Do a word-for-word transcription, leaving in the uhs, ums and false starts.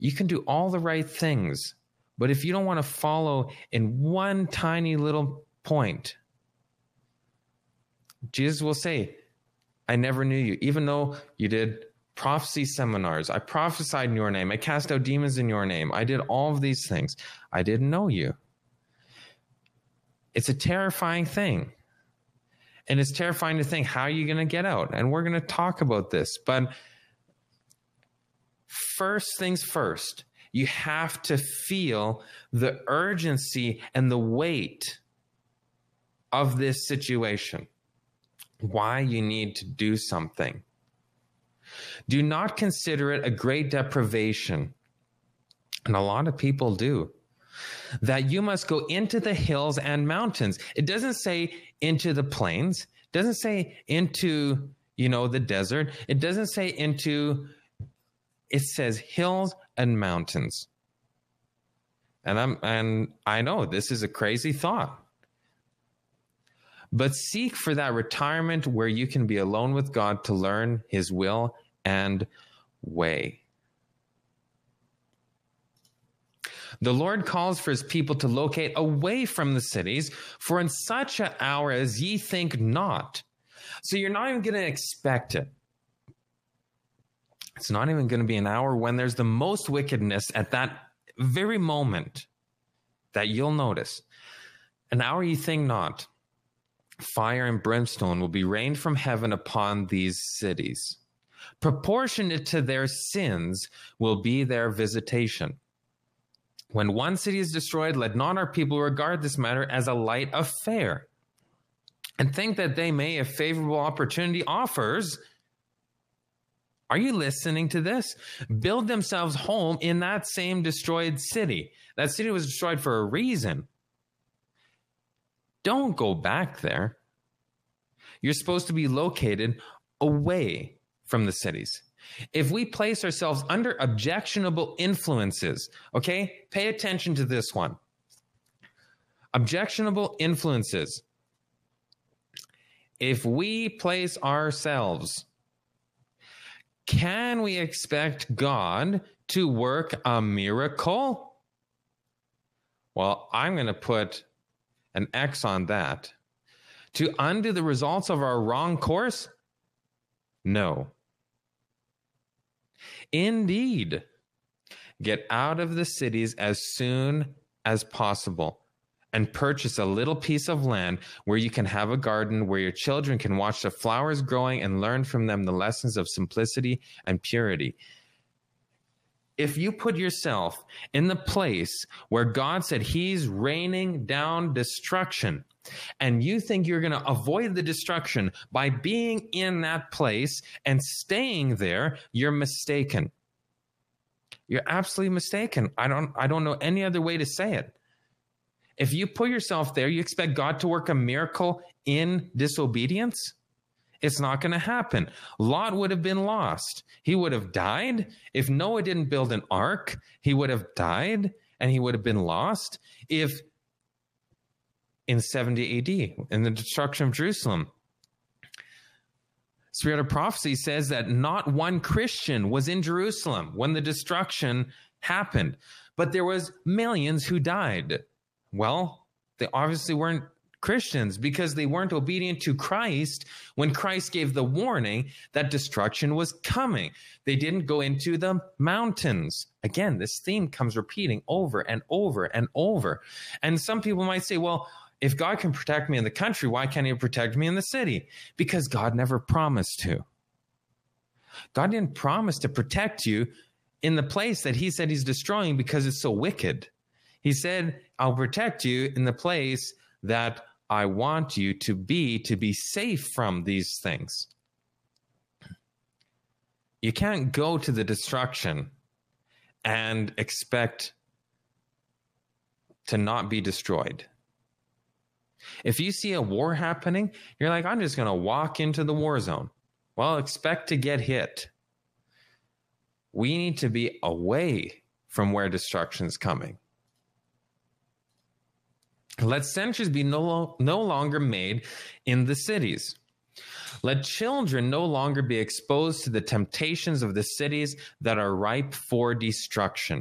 You can do all the right things, but if you don't want to follow in one tiny little point, Jesus will say, I never knew you, even though you did prophecy seminars. I prophesied in your name. I cast out demons in your name. I did all of these things. I didn't know you. It's a terrifying thing. And it's terrifying to think, how are you going to get out? And we're going to talk about this. But first things first, you have to feel the urgency and the weight of this situation. Why you need to do something. Do not consider it a great deprivation, and a lot of people do, that you must go into the hills and mountains. It doesn't say into the plains. It doesn't say into, you know, the desert. It doesn't say into, it says hills and mountains. And I'm and I know this is a crazy thought. But seek for that retirement where you can be alone with God to learn his will and way. The Lord calls for his people to locate away from the cities, for in such an hour as ye think not. So you're not even going to expect it. It's not even going to be an hour when there's the most wickedness at that very moment that you'll notice. An hour you think not. Fire and brimstone will be rained from heaven upon these cities. Proportionate to their sins will be their visitation. When one city is destroyed, let not our people regard this matter as a light affair, and think that they may, if favorable opportunity offers, are you listening to this? Build themselves home in that same destroyed city. That city was destroyed for a reason. Don't go back there. You're supposed to be located away from the cities. If we place ourselves under objectionable influences, okay, pay attention to this one. Objectionable influences. If we place ourselves, can we expect God to work a miracle? Well, I'm going to put an X on that. To undo the results of our wrong course? No. Indeed, get out of the cities as soon as possible and purchase a little piece of land where you can have a garden, where your children can watch the flowers growing and learn from them the lessons of simplicity and purity. If you put yourself in the place where God said he's raining down destruction, and you think you're going to avoid the destruction by being in that place and staying there, you're mistaken. You're absolutely mistaken. I don't, I don't know any other way to say it. If you put yourself there, you expect God to work a miracle in disobedience? It's not going to happen. Lot would have been lost. He would have died. If Noah didn't build an ark, he would have died and he would have been lost. If in seventy A D, in the destruction of Jerusalem, Spirit of Prophecy says that not one Christian was in Jerusalem when the destruction happened, but there was millions who died. Well, they obviously weren't Christians because they weren't obedient to Christ when Christ gave the warning that destruction was coming. They didn't go into the mountains. Again, this theme comes repeating over and over and over. And some people might say, well, if God can protect me in the country, why can't he protect me in the city? Because God never promised to. God didn't promise to protect you in the place that he said he's destroying because it's so wicked. He said, I'll protect you in the place that I want you to be, to be safe from these things. You can't go to the destruction and expect to not be destroyed. If you see a war happening, you're like, I'm just going to walk into the war zone. Well, expect to get hit. We need to be away from where destruction is coming. Let sentries be no, no longer made in the cities. Let children no longer be exposed to the temptations of the cities that are ripe for destruction.